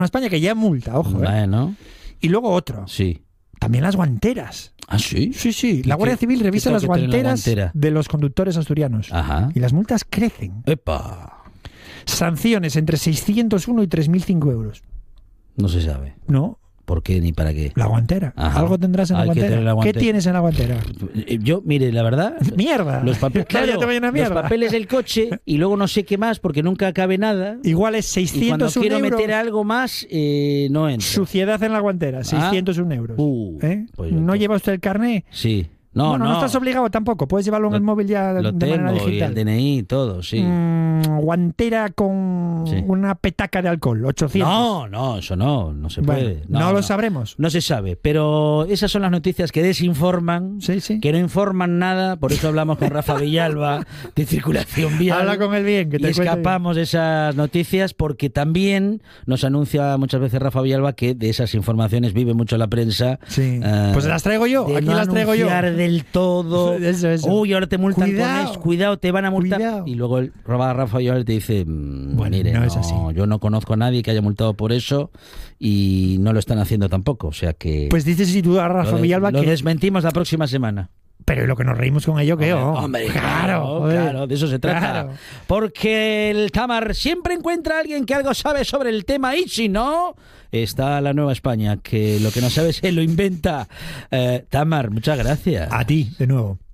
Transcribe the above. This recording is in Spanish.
España que ya multa, ojo. Bueno. Y luego otro. Sí. También las guanteras. ¿Ah, sí? Sí, sí. La Guardia Civil revisa las guanteras de los conductores asturianos. Ajá. Y las multas crecen. ¡Epa! Sanciones entre 601 y 3.005 euros. No se sabe. No. ¿Por qué ni para qué? La guantera. Ajá. Algo tendrás en la guantera. ¿Qué tienes en la guantera? Yo, mire, la verdad... ¡Mierda! Los papeles, claro, los papeles del coche y luego no sé qué más porque nunca cabe nada. Igual es 601 y cuando quiero euros, meter algo más, no entra. Suciedad en la guantera, 601 euros. Pues ¿No lleva usted el carné? Sí. No, bueno, no estás obligado tampoco. Puedes llevarlo en el móvil ya de manera digital. Y el DNI, todo, sí. Guantera con una petaca de alcohol, 800. No, eso no se puede. No lo sabremos. No se sabe, pero esas son las noticias que desinforman, que no informan nada, por eso hablamos con Rafa Villalba de circulación vial. Habla con él bien, que te y escapamos de esas noticias porque también nos anuncia muchas veces Rafa Villalba que de esas informaciones vive mucho la prensa. Sí. Pues las traigo yo, aquí las traigo yo. Del todo. Eso. Uy, ahora te multan con eso. Cuidado, te van a multar. Cuidado. Y luego el Rafa Villalba te dice, mire, no es así. Yo no conozco a nadie que haya multado por eso y no lo están haciendo tampoco. O sea que... Pues dices si tú a Rafa Villalba lo que... desmentimos la próxima semana. Pero lo que nos reímos con ello, ¿qué? Hombre, claro, de eso se trata. Claro. Porque el Tamar siempre encuentra a alguien que algo sabe sobre el tema y si no, está la Nueva España, que lo que no sabe se lo inventa. Tamar, muchas gracias. A ti, de nuevo.